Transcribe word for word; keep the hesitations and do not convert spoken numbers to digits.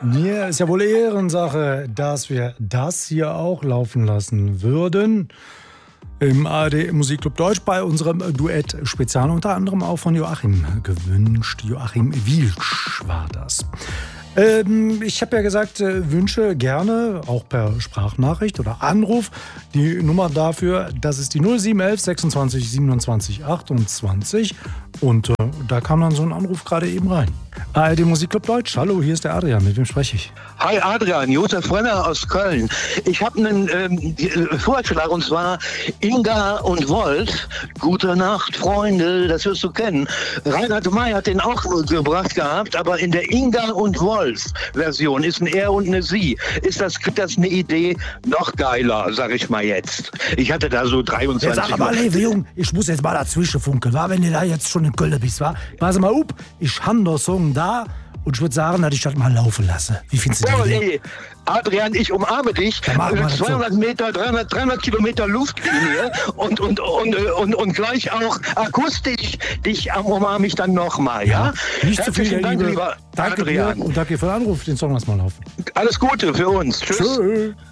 Mir ist ja wohl Ehrensache, dass wir das hier auch laufen lassen würden. Im A R D Musikclub Deutsch bei unserem Duett-Spezial, unter anderem auch von Joachim gewünscht. Joachim Wilksch war das. Ähm, ich habe ja gesagt, äh, Wünsche gerne, auch per Sprachnachricht oder Anruf. Die Nummer dafür, das ist die null sieben eins eins sechsundzwanzig siebenundzwanzig achtundzwanzig. Und äh, da kam dann so ein Anruf gerade eben rein. A R D Musikclub Deutsch, hallo, hier ist der Adrian, mit wem spreche ich? Hi Adrian, Josef Brenner aus Köln. Ich habe einen ähm, Vorschlag, und zwar Inga und Wolf. Gute Nacht, Freunde, das wirst du kennen. Reinhard May hat den auch gebracht gehabt, aber in der Inga und Wolf Version ist ein Er und eine Sie. Ist das, das eine Idee? Noch geiler, sag ich mal jetzt. Ich hatte da so dreiundzwanzig... Jetzt sag mal, Levi, Jung, ich muss jetzt mal dazwischen funkeln, war, wenn du da jetzt schon in Köln bist, war? Pass mal up, ich habe noch Song da und ich würde sagen, dass ich das mal laufen lasse. Wie findest du oh, die Idee? Adrian, ich umarme dich. zweihundert Meter, dreihundert, dreihundert Kilometer Luftlinie und, und, und, und, und gleich auch akustisch dich umarme ich dann nochmal, ja? ja? Nicht zu viel, Dank, Liebe. lieber Danke Adrian. Dir und danke für den Anruf. Den Song lass mal laufen. Alles Gute für uns. Tschüss. Tschüss.